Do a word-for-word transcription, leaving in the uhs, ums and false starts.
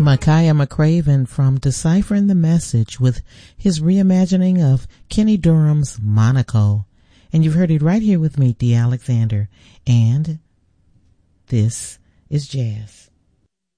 Micaiah McCraven from Deciphering the Message with his reimagining of Kenny Dorham's Monaco. And you've heard it right here with me, Dee Alexander. And this is Jazz.